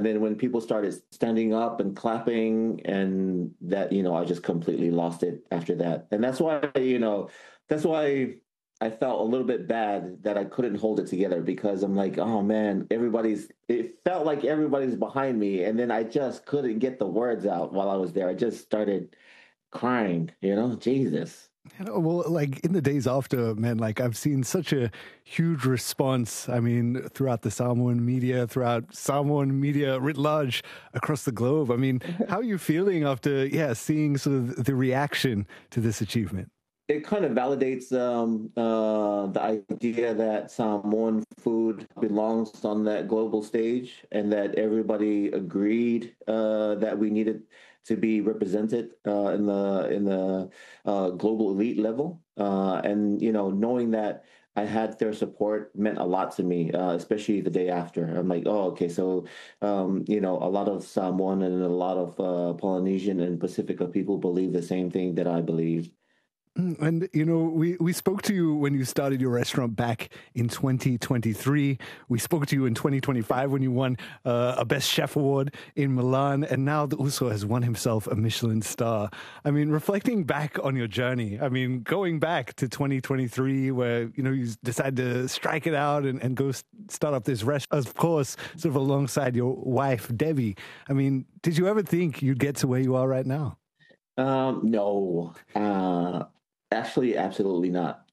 And then when people started standing up and clapping, and that, I just completely lost it after that. And that's why I felt a little bit bad that I couldn't hold it together, because I'm like, oh man, it felt like everybody's behind me. And then I just couldn't get the words out while I was there. I just started crying, Jesus. Well, like in the days after, man, like I've seen such a huge response. I mean, throughout Samoan media writ large across the globe. I mean, how are you feeling after, seeing sort of the reaction to this achievement? It kind of validates the idea that Samoan food belongs on that global stage, and that everybody agreed that we needed to be represented in the global elite level. And knowing that I had their support meant a lot to me, especially the day after. I'm like, oh, okay, so a lot of Samoan and a lot of Polynesian and Pacifica people believe the same thing that I believe. And, we spoke to you when you started your restaurant back in 2023. We spoke to you in 2025 when you won a Best Chef Award in Milan. And now the Uso has won himself a Michelin star. I mean, reflecting back on your journey, I mean, going back to 2023 where, you decided to strike it out and go start up this restaurant, of course, sort of alongside your wife, Debbie. I mean, did you ever think you'd get to where you are right now? No. Actually, absolutely not.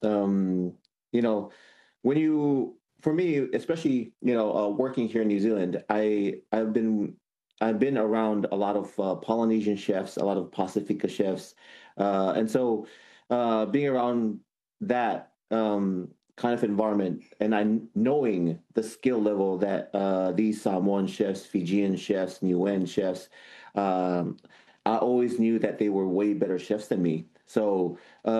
For me, especially, working here in New Zealand, I've been around a lot of Polynesian chefs, a lot of Pacifica chefs, and so being around that kind of environment, and knowing the skill level that these Samoan chefs, Fijian chefs, Niuean chefs, I always knew that they were way better chefs than me. So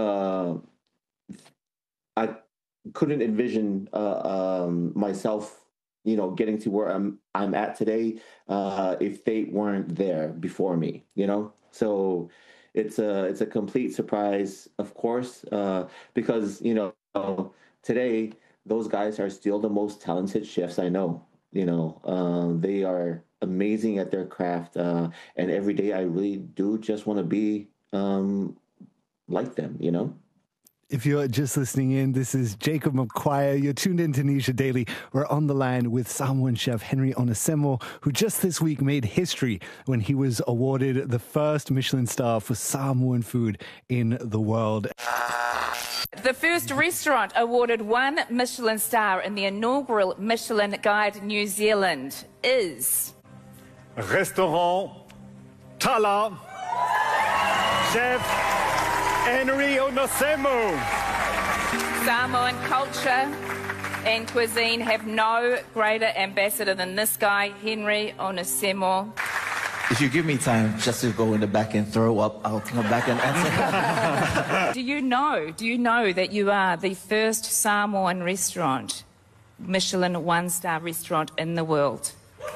I couldn't envision myself, getting to where I'm at today if they weren't there before me. So it's a complete surprise, of course, because today those guys are still the most talented chefs I know. They are amazing at their craft, and every day I really do just want to be like them. If you're just listening in, this is Jacob McQuire. You're tuned in to Nisha Daily. We're on the line with Samoan chef Henry Onesemo, who just this week made history when he was awarded the first Michelin star for Samoan food in the world. The first restaurant awarded one Michelin star in the inaugural Michelin Guide New Zealand is... Restaurant Tala, Chef Henry Onesemo. Samoan culture and cuisine have no greater ambassador than this guy, Henry Onesemo. If you give me time just to go in the back and throw up, I'll come back and answer. Do you know that you are the first Samoan restaurant, Michelin one-star restaurant in the world?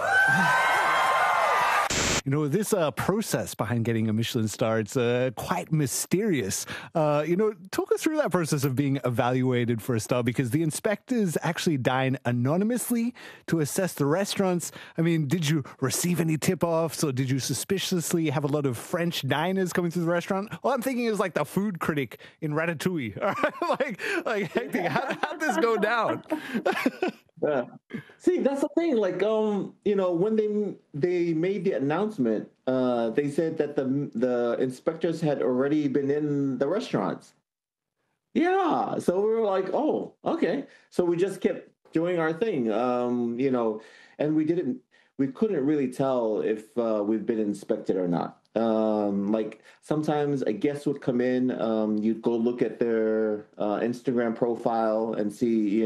This process behind getting a Michelin star, it's quite mysterious. Talk us through that process of being evaluated for a star, because the inspectors actually dine anonymously to assess the restaurants. I mean, did you receive any tip-offs, or did you suspiciously have a lot of French diners coming through the restaurant? All I'm thinking is like the food critic in Ratatouille. Hectic, how'd this go down? Yeah. See, that's the thing. Like, when they made the announcement, they said that the inspectors had already been in the restaurants. Yeah, so we were like, oh, okay. So we just kept doing our thing, and we couldn't really tell if we've been inspected or not. Like sometimes a guest would come in, you'd go look at their Instagram profile and see,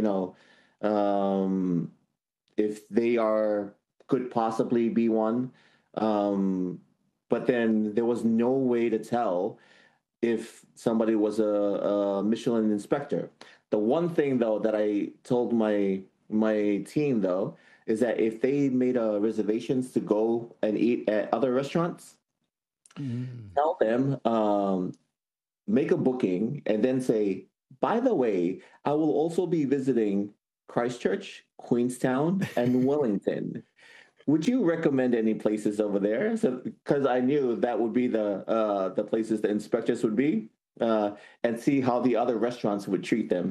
if they could possibly be one. But then there was no way to tell if somebody was a Michelin inspector. The one thing though that I told my team though is that if they made reservations to go and eat at other restaurants, tell them, make a booking and then say, by the way, I will also be visiting Christchurch, Queenstown, and Wellington. would you recommend any places over there? So, because I knew that would be the places the inspectors would be, and see how the other restaurants would treat them.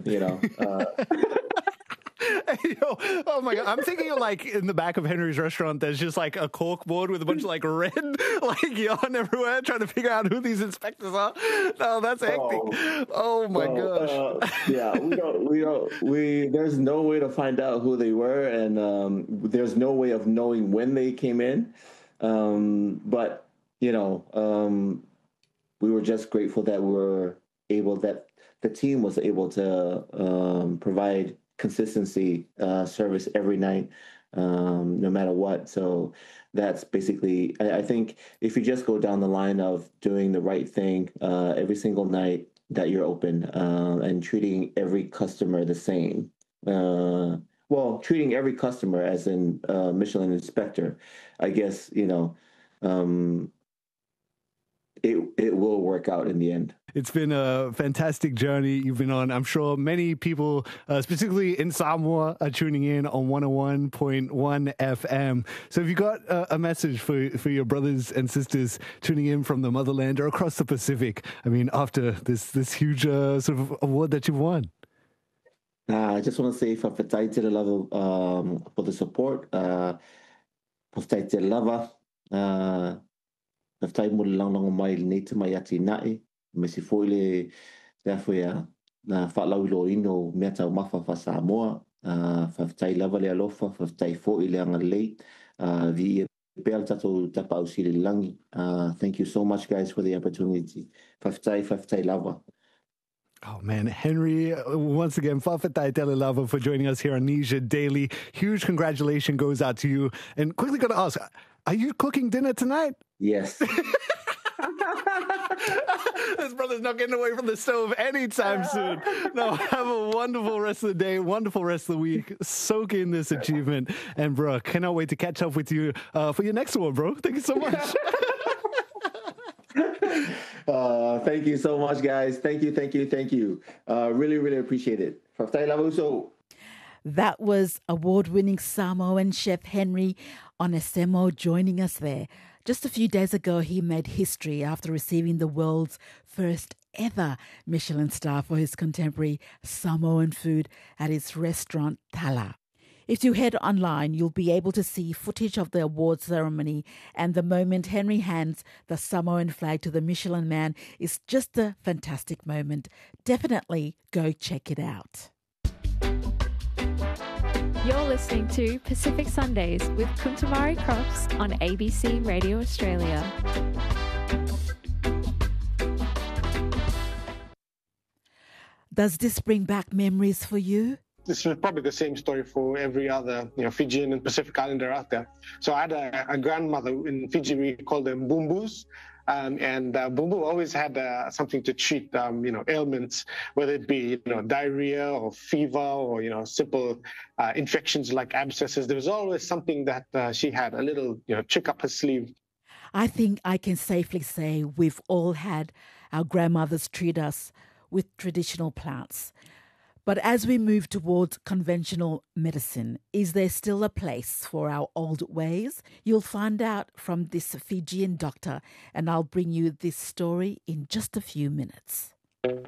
Yo, oh my God. I'm thinking of like in the back of Henry's restaurant, there's just like a cork board with a bunch of like red like yarn everywhere trying to figure out who these inspectors are. No, that's hectic. Oh my gosh. Yeah, there's no way to find out who they were, and there's no way of knowing when they came in. But we were just grateful that that the team was able to provide consistency service every night, no matter what. So that's basically, I think if you just go down the line of doing the right thing every single night that you're open, and treating every customer the same, treating every customer as in Michelin inspector, I guess, it will work out in the end. It's been a fantastic journey you've been on. I'm sure many people, specifically in Samoa, are tuning in on 101.1 FM. So if you got a message for your brothers and sisters tuning in from the motherland or across the Pacific, I mean, after this huge sort of award that you've won. I just want to say whawhetai te lava for the support. Whawhetai te lava. Whawhetai mo le langongo mai nei te mai ati nai. Me si foi le awhia na whaalau lo ino mea tau mawha wha Samoa. Whawhetai lava le alofa, whawhetai foi le anga lei. Vi e pēr tatou tapa au siri langi. Thank you so much, guys, for the opportunity. Whawhetai lava. Oh, man. Henry, once again, whawhetai tele lava for joining us here on Nija Daily. Huge congratulations goes out to you. And quickly got to ask, are you cooking dinner tonight? Yes. This brother's not getting away from the stove anytime soon. No, have a wonderful rest of the day, wonderful rest of the week. Soak in this achievement. And, bro, cannot wait to catch up with you for your next one, bro. Thank you so much. Thank you so much, guys. Thank you. Really, really appreciate it. That was award-winning Samoan chef Henry Onesemo joining us there. Just a few days ago, he made history after receiving the world's first ever Michelin star for his contemporary Samoan food at his restaurant Tala. If you head online, you'll be able to see footage of the awards ceremony, and the moment Henry hands the Samoan flag to the Michelin Man is just a fantastic moment. Definitely go check it out. You're listening to Pacific Sundays with Kuntamari Crops on ABC Radio Australia. Does this bring back memories for you? This is probably the same story for every other, Fijian and Pacific Islander out there. So I had a grandmother in Fiji. We called them Bumbus. And Bumbu always had something to treat, ailments, whether it be, diarrhea or fever or, simple infections like abscesses. There was always something that she had, a little, trick up her sleeve. I think I can safely say we've all had our grandmothers treat us with traditional plants. But as we move towards conventional medicine, is there still a place for our old ways? You'll find out from this Fijian doctor, and I'll bring you this story in just a few minutes.